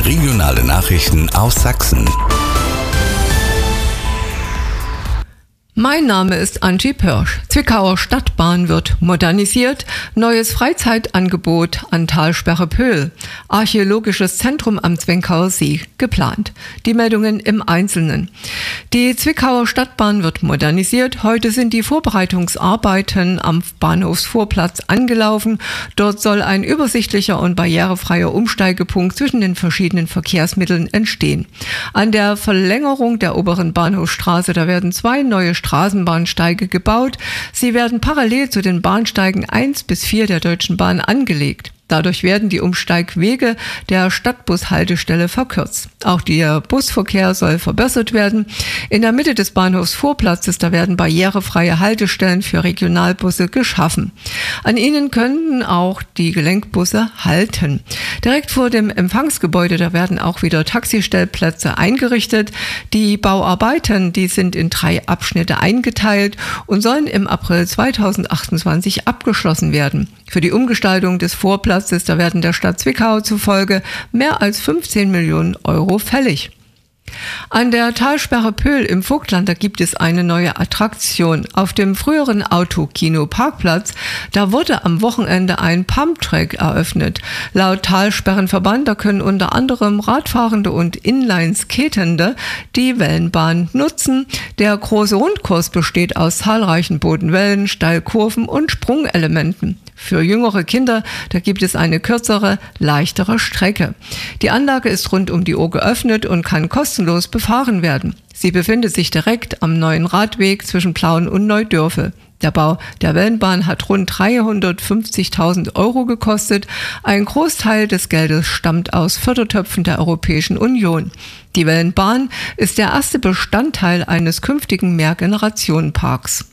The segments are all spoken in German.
Regionale Nachrichten aus Sachsen. Mein Name ist Angie Pörsch. Zwickauer Stadtbahn wird modernisiert. Neues Freizeitangebot an Talsperre Pöhl. Archäologisches Zentrum am Zwickauer See geplant. Die Meldungen im Einzelnen. Die Zwickauer Stadtbahn wird modernisiert. Heute sind die Vorbereitungsarbeiten am Bahnhofsvorplatz angelaufen. Dort soll ein übersichtlicher und barrierefreier Umsteigepunkt zwischen den verschiedenen Verkehrsmitteln entstehen. An der Verlängerung der oberen Bahnhofstraße, da werden 2 neue Straßenbahnsteige gebaut. Sie werden parallel zu den Bahnsteigen 1 bis 4 der Deutschen Bahn angelegt. Dadurch werden die Umsteigwege der Stadtbushaltestelle verkürzt. Auch der Busverkehr soll verbessert werden. In der Mitte des Bahnhofsvorplatzes, da werden barrierefreie Haltestellen für Regionalbusse geschaffen. An ihnen können auch die Gelenkbusse halten. Direkt vor dem Empfangsgebäude, da werden auch wieder Taxistellplätze eingerichtet. Die Bauarbeiten, die sind in 3 Abschnitte eingeteilt und sollen im April 2028 abgeschlossen werden. Für die Umgestaltung des Vorplatzes, da werden der Stadt Zwickau zufolge mehr als 15 Millionen Euro fällig. An der Talsperre Pöhl im Vogtland, da gibt es eine neue Attraktion. Auf dem früheren Autokino-Parkplatz, da wurde am Wochenende ein Pumptrack eröffnet. Laut Talsperrenverband, da können unter anderem Radfahrende und Inline-Skatende die Wellenbahn nutzen. Der große Rundkurs besteht aus zahlreichen Bodenwellen, Steilkurven und Sprungelementen. Für jüngere Kinder, da gibt es eine kürzere, leichtere Strecke. Die Anlage ist rund um die Uhr geöffnet und kann kostenlos befahren werden. Sie befindet sich direkt am neuen Radweg zwischen Plauen und Neudörfel. Der Bau der Wellenbahn hat rund 350.000 Euro gekostet. Ein Großteil des Geldes stammt aus Fördertöpfen der Europäischen Union. Die Wellenbahn ist der erste Bestandteil eines künftigen Mehrgenerationenparks.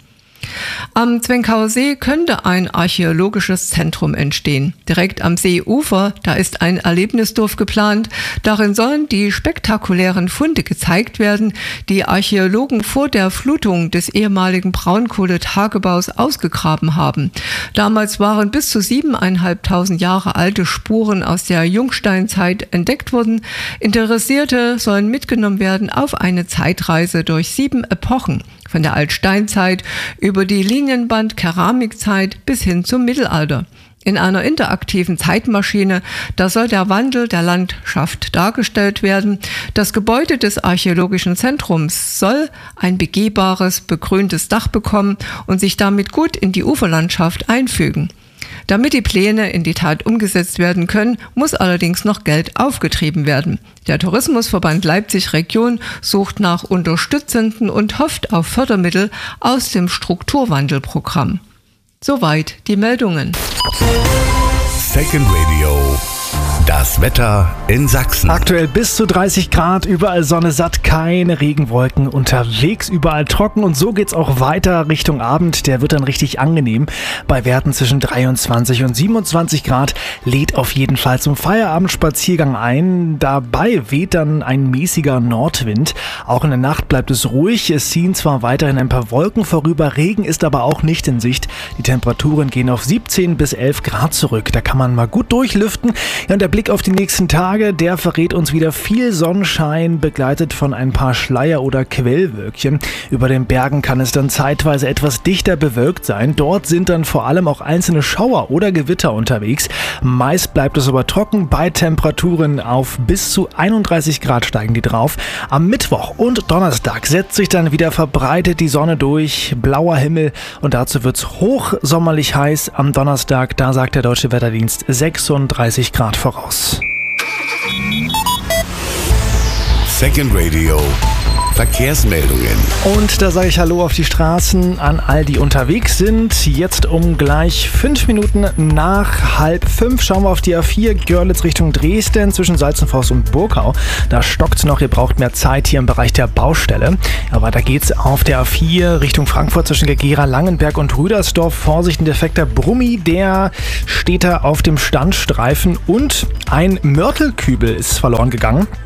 Am Zwickauer See könnte ein archäologisches Zentrum entstehen. Direkt am Seeufer, da ist ein Erlebnisdorf geplant. Darin sollen die spektakulären Funde gezeigt werden, die Archäologen vor der Flutung des ehemaligen Braunkohletagebaus ausgegraben haben. Damals waren bis zu 7.500 Jahre alte Spuren aus der Jungsteinzeit entdeckt worden. Interessierte sollen mitgenommen werden auf eine Zeitreise durch 7 Epochen. Von der Altsteinzeit über die Linienband-Keramikzeit bis hin zum Mittelalter. In einer interaktiven Zeitmaschine, da soll der Wandel der Landschaft dargestellt werden. Das Gebäude des archäologischen Zentrums soll ein begehbares, begrüntes Dach bekommen und sich damit gut in die Uferlandschaft einfügen. Damit die Pläne in die Tat umgesetzt werden können, muss allerdings noch Geld aufgetrieben werden. Der Tourismusverband Leipzig Region sucht nach Unterstützenden und hofft auf Fördermittel aus dem Strukturwandelprogramm. Soweit die Meldungen. Second Radio. Das Wetter in Sachsen. Aktuell bis zu 30 Grad, überall Sonne satt, keine Regenwolken, unterwegs überall trocken und so geht's auch weiter Richtung Abend. Der wird dann richtig angenehm. Bei Werten zwischen 23 und 27 Grad lädt auf jeden Fall zum Feierabendspaziergang ein. Dabei weht dann ein mäßiger Nordwind. Auch in der Nacht bleibt es ruhig. Es ziehen zwar weiterhin ein paar Wolken vorüber, Regen ist aber auch nicht in Sicht. Die Temperaturen gehen auf 17 bis 11 Grad zurück. Da kann man mal gut durchlüften. Ja, und der Blick auf die nächsten Tage, der verrät uns wieder viel Sonnenschein, begleitet von ein paar Schleier- oder Quellwölkchen. Über den Bergen kann es dann zeitweise etwas dichter bewölkt sein. Dort sind dann vor allem auch einzelne Schauer oder Gewitter unterwegs. Meist bleibt es aber trocken, bei Temperaturen auf bis zu 31 Grad steigen die drauf. Am Mittwoch und Donnerstag setzt sich dann wieder verbreitet die Sonne durch, blauer Himmel und dazu wird es hochsommerlich heiß. Am Donnerstag, da sagt der Deutsche Wetterdienst 36 Grad voraus. Second Radio. Verkehrsmeldungen. Und da sage ich Hallo auf die Straßen an all die unterwegs sind. Jetzt um gleich 5 Minuten nach 4:30 schauen wir auf die A4 Görlitz Richtung Dresden zwischen Salzenforst und Burgau. Da stockt noch, ihr braucht mehr Zeit hier im Bereich der Baustelle. Aber weiter geht's auf der A4 Richtung Frankfurt zwischen Gera, Langenberg und Rüdersdorf. Vorsicht, ein defekter Brummi, der steht da auf dem Standstreifen und ein Mörtelkübel ist verloren gegangen.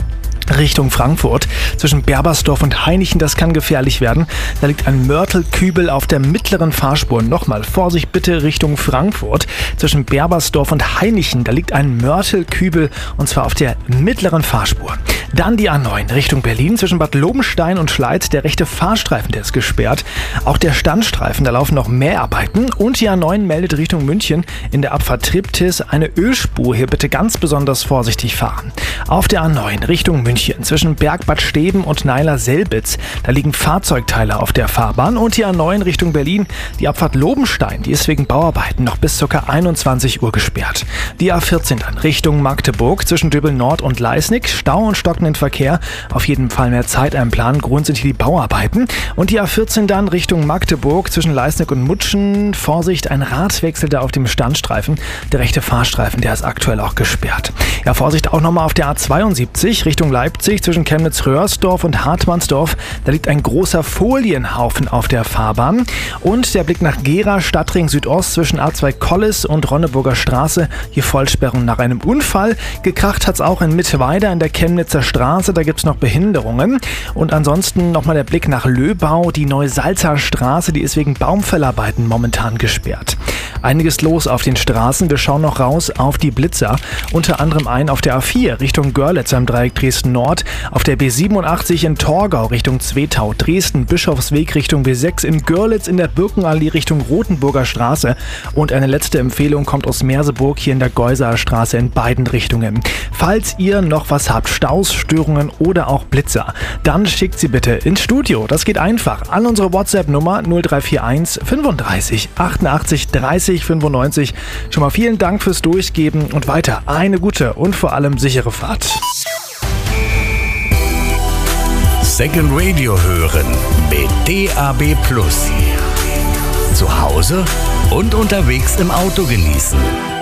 Richtung Frankfurt. Zwischen Berbersdorf und Hainichen, das kann gefährlich werden. Da liegt ein Mörtelkübel auf der mittleren Fahrspur. Nochmal, Vorsicht bitte Richtung Frankfurt. Zwischen Berbersdorf und Hainichen, da liegt ein Mörtelkübel und zwar auf der mittleren Fahrspur. Dann die A9 Richtung Berlin. Zwischen Bad Lobenstein und Schleiz, der rechte Fahrstreifen, der ist gesperrt. Auch der Standstreifen, da laufen noch mehr Arbeiten. Und die A9 meldet Richtung München in der Abfahrt Triptis eine Ölspur. Hier bitte ganz besonders vorsichtig fahren. Auf der A9 Richtung München zwischen Bergbad Steben und Neiler-Selbitz. Da liegen Fahrzeugteile auf der Fahrbahn. Und die A9 Richtung Berlin, die Abfahrt Lobenstein, die ist wegen Bauarbeiten noch bis ca. 21 Uhr gesperrt. Die A14 dann Richtung Magdeburg zwischen Döbel Nord und Leisnig. Stau und stockenden Verkehr. Auf jeden Fall mehr Zeit einplanen. Grund sind hier die Bauarbeiten. Und die A14 dann Richtung Magdeburg zwischen Leisnig und Mutschen. Vorsicht, ein Radwechsel da auf dem Standstreifen. Der rechte Fahrstreifen, der ist aktuell auch gesperrt. Ja, Vorsicht auch nochmal auf der A72 Richtung Leipzig zwischen Chemnitz-Röhrsdorf und Hartmannsdorf. Da liegt ein großer Folienhaufen auf der Fahrbahn. Und der Blick nach Gera, Stadtring Südost zwischen A2 Kollis und Ronneburger Straße. Hier Vollsperrung nach einem Unfall. Gekracht hat es auch in Mittweida in der Chemnitzer Straße. Da gibt es noch Behinderungen. Und ansonsten nochmal der Blick nach Löbau. Die Neusalzer Straße, die ist wegen Baumfellarbeiten momentan gesperrt. Einiges los auf den Straßen. Wir schauen noch raus auf die Blitzer. Unter anderem einen auf der A4 Richtung Görlitz am Dreieck Dresden Nord, auf der B87 in Torgau Richtung Zwetau, Dresden Bischofsweg Richtung B6 in Görlitz in der Birkenallee Richtung Rothenburger Straße und eine letzte Empfehlung kommt aus Merseburg hier in der Geusaer Straße in beiden Richtungen. Falls ihr noch was habt, Staus, Störungen oder auch Blitzer, dann schickt sie bitte ins Studio. Das geht einfach an unsere WhatsApp-Nummer 0341 35 88 30 95. Schon mal vielen Dank fürs Durchgeben und weiter eine gute und vor allem sichere Fahrt. Second Radio hören mit DAB+. Zu Hause und unterwegs im Auto genießen.